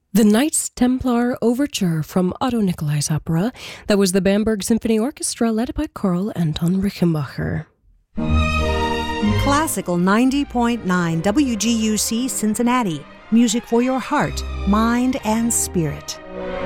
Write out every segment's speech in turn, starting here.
The Knights Templar Overture from Otto Nicolai's opera. That was the Bamberg Symphony Orchestra led by Karl Anton Rickenbacher. Classical 90.9 WGUC Cincinnati. Music for your heart, mind, and spirit.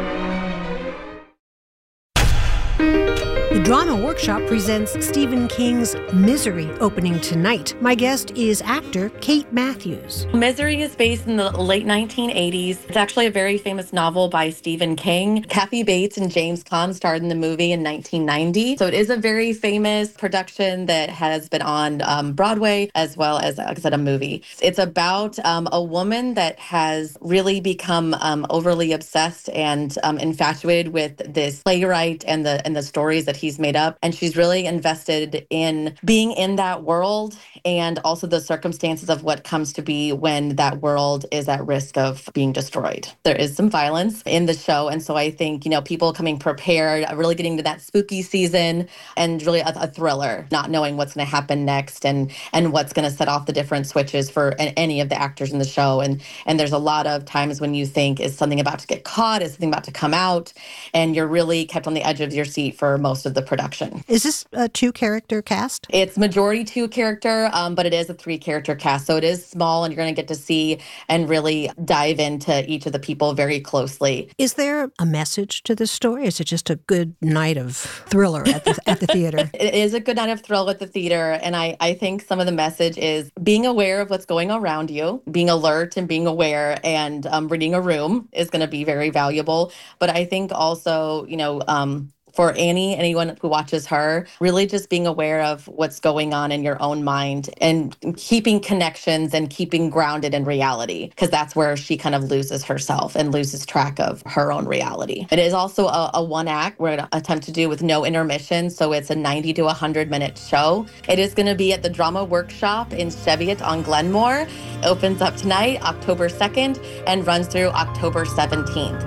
The Drama Workshop presents Stephen King's Misery, opening tonight. My guest is actor Kate Matthews. Misery is based in the late 1980s. It's actually a very famous novel by Stephen King. Kathy Bates and James Caan starred in the movie in 1990. So it is a very famous production that has been on Broadway as well as, like I said, a movie. It's about a woman that has really become overly obsessed and infatuated with this playwright and the stories that he's made up. And she's really invested in being in that world and also the circumstances of what comes to be when that world is at risk of being destroyed. There is some violence in the show. And so I think, people coming prepared, really getting to that spooky season and really a thriller, not knowing what's going to happen next and what's going to set off the different switches for any of the actors in the show. And there's a lot of times when you think, is something about to get caught? Is something about to come out? And you're really kept on the edge of your seat for most of the production. Is this a two-character cast? It's majority two-character, but it is a three-character cast. So it is small, and you're going to get to see and really dive into each of the people very closely. Is there a message to this story? Is it just a good night of thriller at the theater? It is a good night of thriller at the theater, and I think some of the message is being aware of what's going around you, being alert and being aware, and reading a room is going to be very valuable. But I think also, for anyone who watches her, really just being aware of what's going on in your own mind and keeping connections and keeping grounded in reality, because that's where she kind of loses herself and loses track of her own reality. It is also a one act we're going to attempt to do with no intermission, so it's a 90 to 100-minute show. It is going to be at the Drama Workshop in Cheviot on Glenmore. It opens up tonight, October 2nd, and runs through October 17th.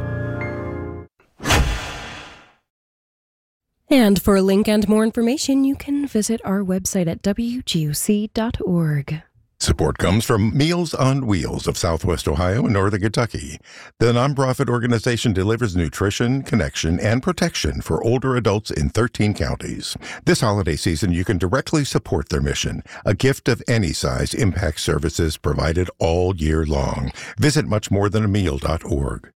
And for a link and more information, you can visit our website at wguc.org. Support comes from Meals on Wheels of Southwest Ohio and Northern Kentucky. The nonprofit organization delivers nutrition, connection, and protection for older adults in 13 counties. This holiday season, you can directly support their mission. A gift of any size impacts services provided all year long. Visit muchmorethanAmeal.org.